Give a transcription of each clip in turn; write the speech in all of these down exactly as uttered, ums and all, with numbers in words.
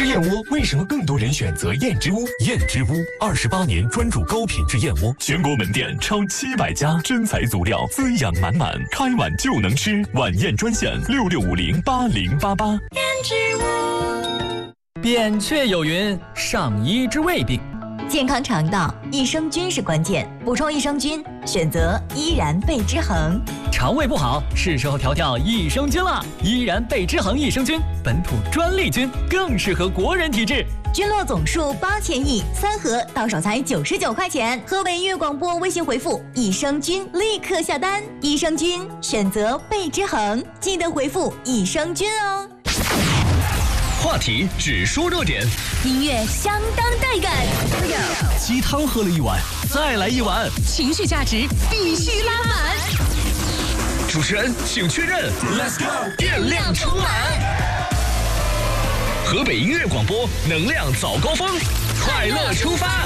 燕窝为什么更多人选择燕之屋？燕之屋二十八年专注高品质燕窝，全国门店超七百家，真材足料，滋养满满，开碗就能吃。晚宴专线六六五零八零八八。燕之屋。扁鹊有云：上医之未病。 健康肠道，益生菌是关键，补充益生菌，选择依然贝之恒。 肠胃不好，是时候调调益生菌了。依然贝之恒益生菌，本土专利菌，更适合国人体质。 菌落总数八千亿，三盒到手才九十九块钱。河北音乐广播微信回复益生菌，立刻下单。益生菌选择贝之恒，记得回复益生菌哦。 话题只说热点， 音乐相当带感。 鸡汤喝了一碗，再来一碗， 情绪价值必须拉满。 主持人请确认 ，Let's go， 电量充满。河北音乐广播能量早高峰，快乐出发。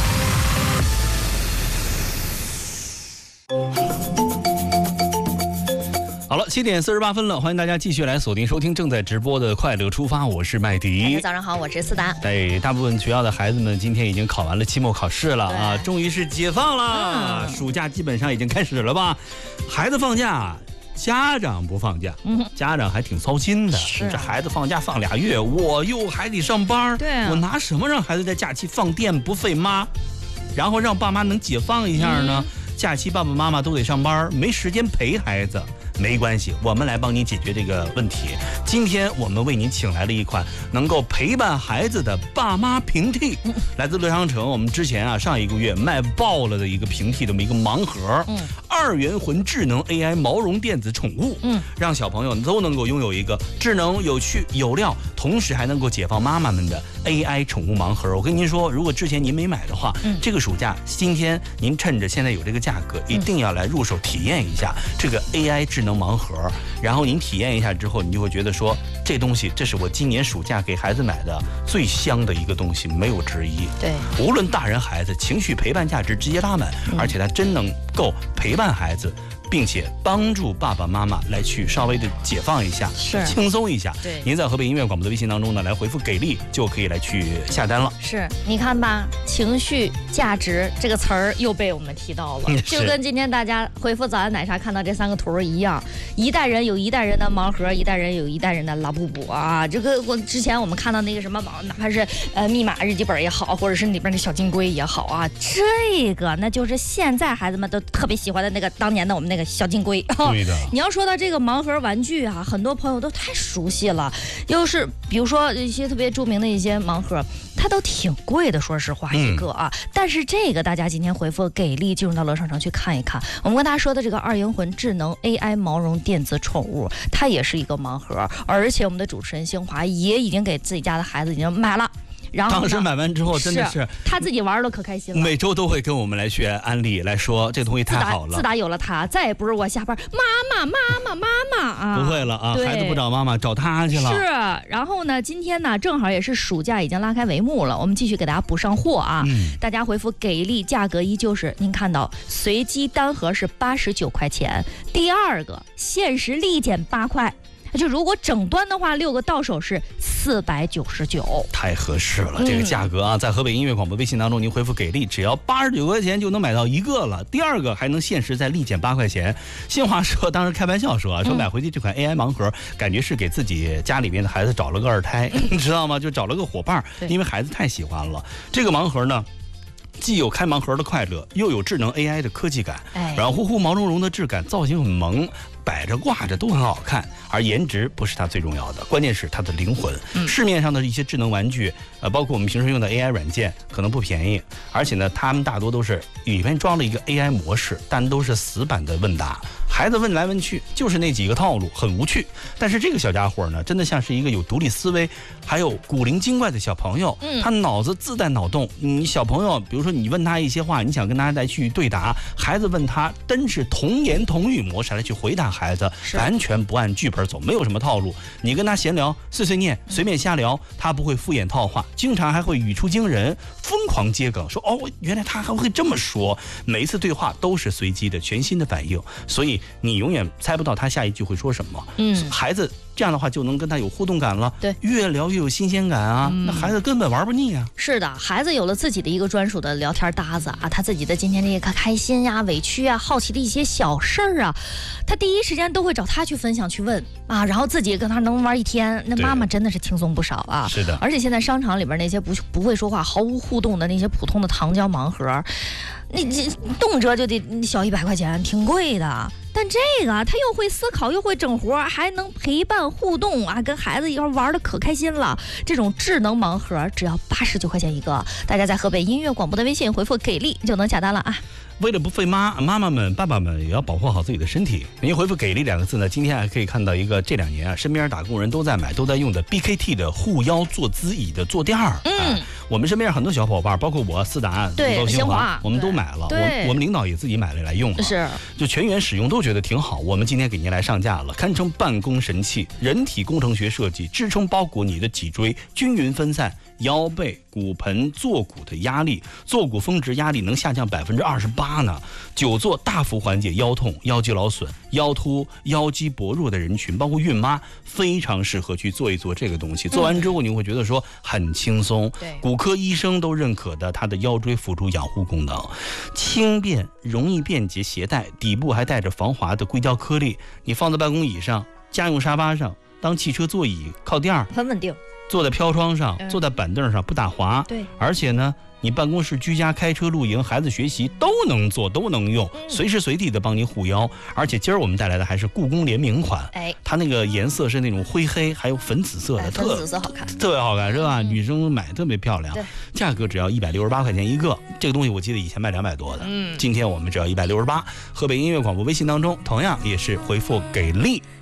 好了，七点四十八分了，欢迎大家继续来锁定收听正在直播的快乐出发，我是麦迪。 大家早上好，我是思达。 对，大部分学校的孩子们今天已经考完了期末考试了啊，终于是解放了、嗯，暑假基本上已经开始了吧？孩子放假，家长不放假，嗯、家长还挺操心的。 是、啊， 这孩子放假放俩月，我又还得上班， 对、啊， 我拿什么让孩子在假期放电不费妈，然后让爸妈能解放一下呢？嗯、假期爸爸妈妈都得上班，没时间陪孩子。没关系，我们来帮你解决这个问题。今天我们为您请来了一款能够陪伴孩子的爸妈平替，嗯、来自乐商城。我们之前啊上一个月卖爆了的一个平替，这么一个盲盒，嗯、二元魂智能 A I 毛绒电子宠物，嗯，让小朋友都能够拥有一个智能、有趣、有料，同时还能够解放妈妈们的 A I 宠物盲盒。我跟您说，如果之前您没买的话，嗯、这个暑假今天您趁着现在有这个价格，一定要来入手体验一下这个 A I 智能盲盒，然后您体验一下之后，你就会觉得说，这东西这是我今年暑假给孩子买的最香的一个东西，没有之一。 对， 无论大人孩子，情绪陪伴价值直接拉满，嗯、而且它真能够陪伴孩子，并且帮助爸爸妈妈来去稍微的解放一下， 是轻松一下。 对， 您在河北音乐广播的微信当中呢，来回复给力就可以来去下单了。 是，你看吧，情绪价值这个词儿又被我们提到了，就跟今天大家回复早安奶茶看到这三个图一样，一代人有一代人的盲盒，一代人有一代人的拉布布啊。这个我之前我们看到那个什么，哪怕是呃密码日记本也好，或者是里边的小金龟也好啊，这个那就是现在孩子们都特别喜欢的那个当年的我们那个小金龟。 对的。 你要说到这个盲盒玩具啊，很多朋友都太熟悉了，又是比如说一些特别著名的一些盲盒，它都挺贵的，说实话一个啊。嗯、但是这个大家今天回复给力，进入到乐商城去看一看。我们跟大家说的这个二元魂智能 A I 毛绒电子宠物，它也是一个盲盒，而且我们的主持人星华也已经给自己家的孩子已经买了。然后当时买完之后真的是他自己玩的可开心了， 每周都会跟我们来学安利，来说这东西太好了。 自打有了它，再也不是我下班妈妈妈妈妈妈啊， 不会了啊，孩子不找妈妈找他去了。 是，然后呢，今天呢正好也是暑假已经拉开帷幕了，我们继续给大家补上货啊。嗯、大家回复给力，价格依旧是您看到随机单盒是八十九块钱，第二个限时立减八块。就如果整端的话，六个到手是四百九十九， 太合适了。这个价格啊，在河北音乐广播微信当中，您回复给力，只要八十九块钱就能买到一个了。第二个还能限时再立减八块钱。新华社当时开玩笑说啊，说买回去这款 A I 盲盒，感觉是给自己家里面的孩子找了个二胎，你知道吗？就找了个伙伴，因为孩子太喜欢了这个盲盒呢。既有开盲盒的快乐，又有智能 A I 的科技感，软乎乎毛茸茸的质感，造型很萌，摆着挂着都很好看。而颜值不是它最重要的，关键是它的灵魂。嗯、市面上的一些智能玩具，呃，包括我们平时用的 A I 软件，可能不便宜，而且呢，他们大多都是里面装了一个 A I 模式，但都是死板的问答。孩子问来问去就是那几个套路，很无趣。但是这个小家伙呢，真的像是一个有独立思维还有古灵精怪的小朋友，嗯、他脑子自带脑洞。你小朋友比如说你问他一些话，你想跟他来去对答，孩子问他真是童言童语模式来去回答孩子，完全不按剧本走，没有什么套路。你跟他闲聊碎碎念随便瞎聊，他不会敷衍套话，经常还会语出惊人，疯狂接梗，说哦原来他还会这么说。每一次对话都是随机的全新的反应，所以你永远猜不到他下一句会说什么。嗯，孩子这样的话就能跟他有互动感了。 对， 越聊越有新鲜感啊，嗯、那孩子根本玩不腻啊。 是的，孩子有了自己的一个专属的聊天搭子啊，他自己的今天这个开心呀、委屈啊、好奇的一些小事儿啊，他第一时间都会找他去分享、去问啊，然后自己跟他能玩一天，那妈妈真的是轻松不少啊。 是的， 而且现在商场里边那些不不会说话、毫无互动的那些普通的糖胶盲盒，你这动辄就得小一百块钱，挺贵的。但这个他又会思考，又会整活，还能陪伴互动啊，跟孩子一块玩的可开心了。这种智能盲盒只要八十九块钱一个，大家在河北音乐广播的微信回复给力就能下单了啊。 为了不费妈妈妈们、爸爸们也要保护好自己的身体，您回复给力两个字呢，今天还可以看到一个这两年啊，身边打工人都在买、都在用的 B K T 的护腰坐姿椅的坐垫儿。嗯、哎，我们身边很多小伙伴，包括我、思达、 对新华，我们都买了。我我们领导也自己买了来用了， 是就全员使用都觉得挺好。我们今天给您来上架了，堪称办公神器，人体工程学设计，支撑包裹你的脊椎，均匀分散腰背、骨盆、坐骨的压力，坐骨峰值压力能下降百分之二十八呢。久坐大幅缓解腰痛、腰肌劳损、腰突、腰肌薄弱的人群，包括孕妈，非常适合去做一做这个东西。做完之后你会觉得说很轻松， 对， 骨科医生都认可的它的腰椎辅助养护功能，轻便容易便捷携带，底部还带着防滑的硅胶颗粒，你放在办公椅上、家用沙发上、当汽车座椅、靠垫儿， 很稳定。 坐在飘窗上、嗯、坐在板凳上不打滑， 对， 而且呢你办公室居家、开车、露营、孩子学习都能做，都能用，随时随地的帮你护腰。而且今儿我们带来的还是故宫联名款， 哎， 它那个颜色是那种灰黑还有粉紫色的， 哎、粉紫色好看， 特别好看是吧？嗯、女生买特别漂亮，价格只要一百六十八块钱一个。这个东西我记得以前卖两百多的，嗯，今天我们只要一百六十八。河北音乐广播微信当中同样也是回复给力